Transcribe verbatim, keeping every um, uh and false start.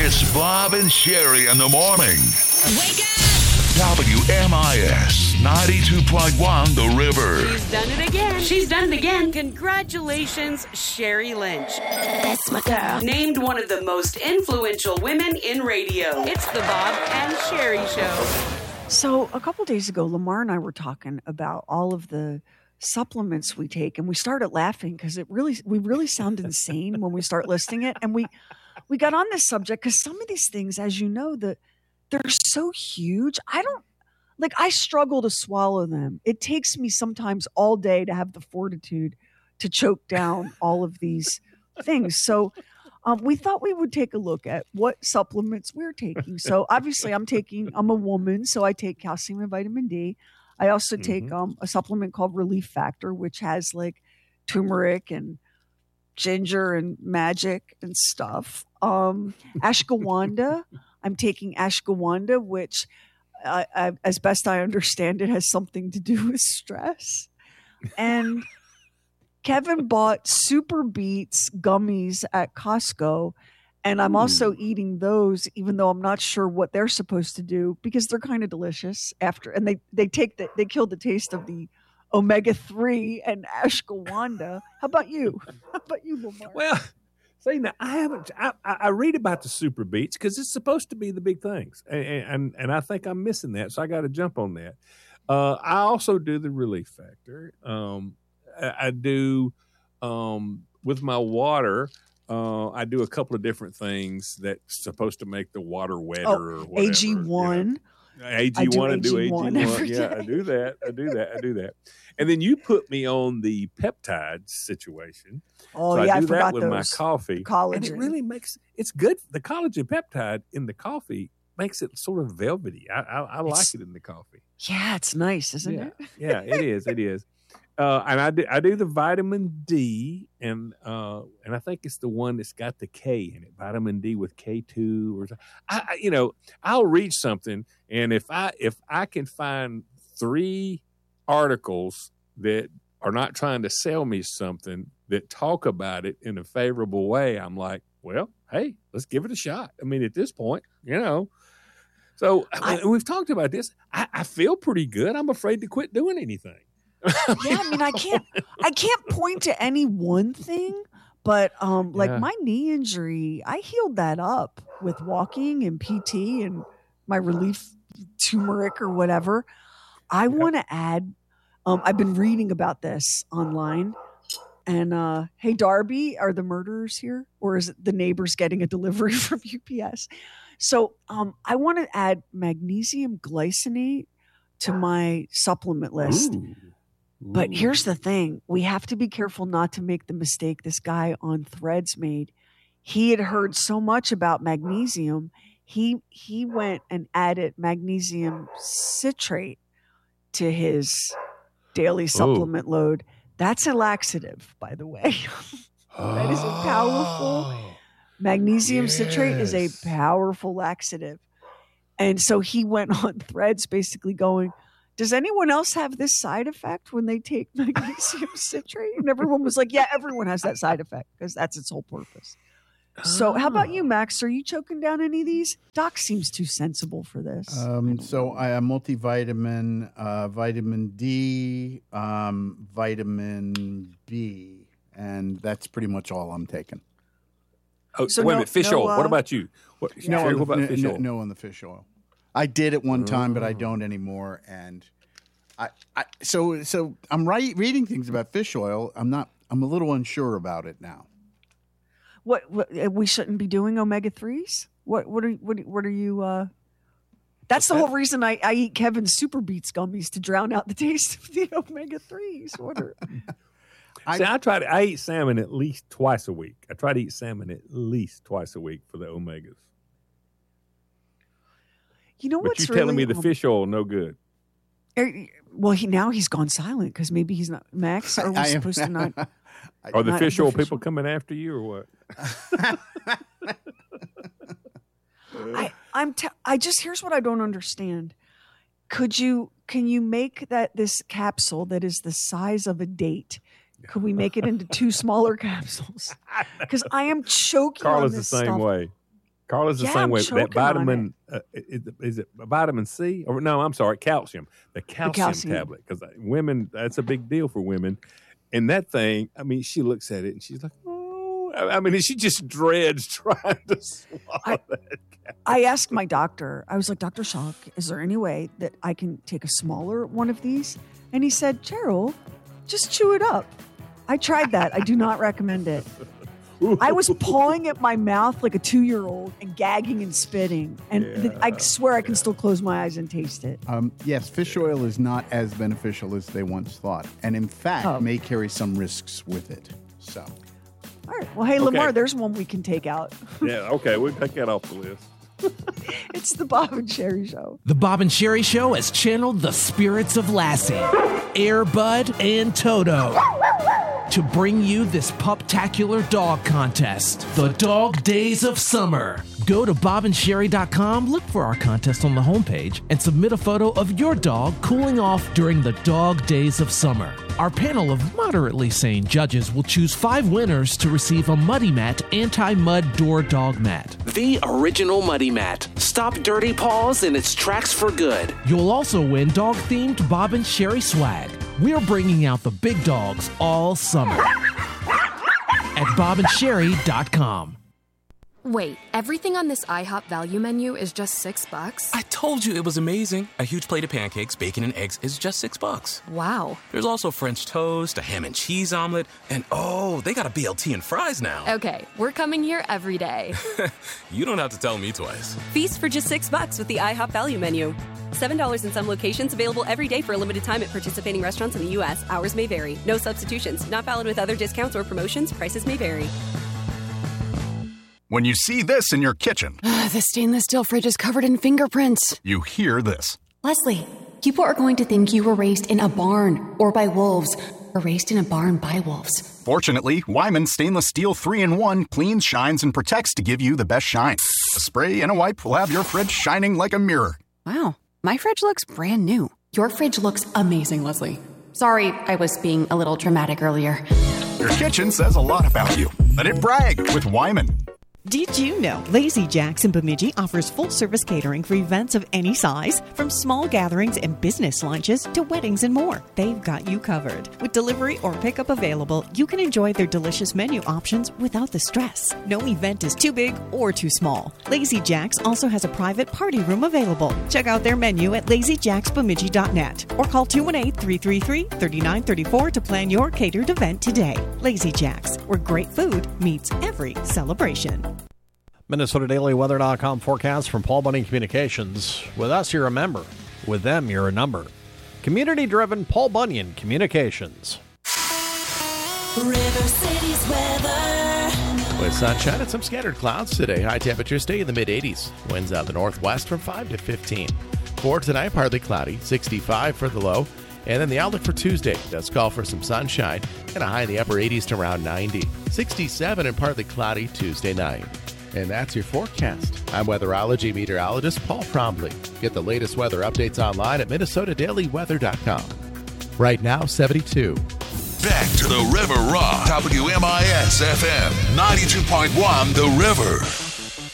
It's Bob and Sherry in the morning. Wake up! W M I S ninety-two point one The River. She's done it again. She's done it again. Congratulations, Sherry Lynch. That's my girl. Named one of the most influential women in radio. It's the Bob and Sherry Show. So a couple days ago, Lamar and I were talking about all of the supplements we take, and we started laughing because it really we really sound insane when we start listing it. And we we got on this subject because some of these things, as you know, the they're so huge. I don't like. I struggle to swallow them. It takes me sometimes all day to have the fortitude to choke down all of these things. So um, we thought we would take a look at what supplements we're taking. So obviously, I'm taking. I'm a woman, so I take calcium and vitamin D. I also take Mm-hmm. um, a supplement called Relief Factor, which has like turmeric and ginger and magic and stuff. Um, ashwagandha. I'm taking ashwagandha, which, uh, I, as best I understand it, has something to do with stress. And Kevin bought Super Beets gummies at Costco, and I'm also eating those, even though I'm not sure what they're supposed to do because they're kind of delicious after, and they they take the they kill the taste of the omega three and ashwagandha. How about you? How about you, Lamar? Well, see, now I haven't. I, I read about the Super Beets because it's supposed to be the big things, and and, and I think I'm missing that, so I got to jump on that. Uh, I also do the Relief Factor. Um, I, I do um, with my water. Uh, I do a couple of different things that's supposed to make the water wetter Oh, or whatever. A G one. You know. A G one, I do A G one. every Yeah, day. I do that. I do that. I do that. And then you put me on the peptides situation. Oh so yeah, I I, do forgot that with those. my coffee. Collagen. And it really makes it's good. The collagen peptide in the coffee makes it sort of velvety. I, I, I like It's- it in the coffee. Yeah, it's nice, isn't Yeah, it? yeah, it is. It is. Uh, and I do, I do the vitamin D, and uh, and I think it's the one that's got the K in it, vitamin D with K two, or so- I, I, you know, I'll read something, and if I if I can find three articles that are not trying to sell me something that talk about it in a favorable way, I'm like, well, hey, let's give it a shot. I mean, at this point, you know. So I- we've talked about this. I, I feel pretty good. I'm afraid to quit doing anything. Yeah, I mean, I can't, I can't point to any one thing, but um, like Yeah. my knee injury, I healed that up with walking and P T and my relief turmeric or whatever. I want to add. Um, I've been reading about this online, and uh, hey, Darby, are the murderers here, or is it the neighbors getting a delivery from U P S? So um, I want to add magnesium glycinate to my supplement list. Ooh. But Ooh. here's the thing. We have to be careful not to make the mistake this guy on Threads made. He had heard so much about magnesium. He he went and added magnesium citrate to his daily supplement load. That's a laxative, by the way. That is a powerful magnesium citrate is a Yes. powerful laxative. And so he went on Threads basically going, does anyone else have this side effect when they take magnesium citrate? And everyone was like, yeah, everyone has that side effect because that's its whole purpose. So how about you, Max? Are you choking down any of these? Doc seems too sensible for this. Um, so I have multivitamin, uh, vitamin D, um, vitamin B, and that's pretty much all I'm taking. Oh, So wait no- a minute, fish no, oil. uh, what about you? What, No, Sherry, on what the- about no, fish no, oil? no on the fish oil. I did at one time, but I Oh. don't anymore. And I, I so so I'm right reading things about fish oil. I'm not. I'm a little unsure about it now. what, what uh, we shouldn't be doing omega threes? What what are what, what are you? Uh, that's the whole reason I, I eat Kevin's Super Beets gummies to drown out the taste of the omega threes. What are, I- See, I try to. I eat salmon at least twice a week. I try to eat salmon at least twice a week for the omegas. you know But what's you're telling really, me the um, fish oil no good. er, well, he now he's gone silent because maybe he's not Max. Are we I am- supposed to not? Are the not fish the oil fish people oil. coming after you or what? I I'm t- I just here's what I don't understand. Could you can you make that this capsule that is the size of a date? Could we make it into two smaller capsules? Because I am choking on Carla's the this same stuff. way. Carla's the Yeah, same I'm way. choking That on vitamin, uh, is, is it vitamin C? Or no, I'm sorry, calcium. The calcium, calcium. tablet. Because women, that's a big deal for women. And that thing, I mean, she looks at it and she's like, oh. I mean, she just dreads trying to swallow I- that. I asked my doctor, I was like, Doctor Shock, is there any way that I can take a smaller one of these? And he said, Cheryl, just chew it up. I tried that. I do not recommend it. I was pawing at my mouth like a two-year-old and gagging and spitting. And th- I swear I can still close my eyes and taste it. Um, yes, fish oil is not as beneficial as they once thought, and in fact Oh. may carry some risks with it. So, All right. Well, hey, Okay. Lamar, there's one we can take out. Yeah, okay, we'll take that off the list. It's the Bob and Sherry Show. The Bob and Sherry Show has channeled the spirits of Lassie, Air Bud, and Toto to bring you this puptacular dog contest, the Dog Days of Summer. Go to bob and sherry dot com, look for our contest on the homepage, and submit a photo of your dog cooling off during the Dog Days of Summer. Our panel of moderately sane judges will choose five winners to receive a Muddy Mat anti-mud door dog mat. The original Muddy Mat. Stop dirty paws in its tracks for good. You'll also win dog-themed Bob and Sherry swag. We're bringing out the big dogs all summer at bob and sherry dot com. Wait, everything on this IHOP value menu is just six bucks? I told you it was amazing. A huge plate of pancakes, bacon, and eggs is just six bucks. Wow. There's also French toast, a ham and cheese omelet, and oh, they got a B L T and fries now. Okay, we're coming here every day. You don't have to tell me twice. Feast for just six bucks with the IHOP value menu. seven dollars in some locations, available every day for a limited time at participating restaurants in the U S. Hours may vary. No substitutions. Not valid with other discounts or promotions. Prices may vary. When you see this in your kitchen, The stainless steel fridge is covered in fingerprints. you hear this. Leslie, people are going to think you were raised in a barn or by wolves, or raised in a barn by wolves. Fortunately, Wyman Stainless Steel three in one cleans, shines, and protects to give you the best shine. A spray and a wipe will have your fridge shining like a mirror. Wow, my fridge looks brand new. Your fridge looks amazing, Leslie. Sorry, I was being a little dramatic earlier. Your kitchen says a lot about you. Let it brag with Wyman. Did you know Lazy Jack's in Bemidji offers full-service catering for events of any size, from small gatherings and business lunches to weddings and more? They've got you covered. With delivery or pickup available, you can enjoy their delicious menu options without the stress. No event is too big or too small. Lazy Jack's also has a private party room available. Check out their menu at lazy jacks bemidji dot net or call two one eight, three three three, three nine three four to plan your catered event today. Lazy Jack's, where great food meets every celebration. Minnesota Daily Weather dot com forecast from Paul Bunyan Communications. With us, you're a member. With them, you're a number. Community-driven Paul Bunyan Communications. River City's weather. With sunshine and some scattered clouds today. High temperatures stay in the mid-eighties. Winds out of the northwest from five to fifteen. For tonight, partly cloudy, sixty-five for the low. And then the outlook for Tuesday does call for some sunshine and a high in the upper eighties to around ninety. sixty-seven and partly cloudy Tuesday night. And that's your forecast. I'm weatherology meteorologist Paul Trombley. Get the latest weather updates online at Minnesota Daily Weather dot com. Right now, seventy-two. Back to the River Rock. W M I S F M ninety-two point one The River.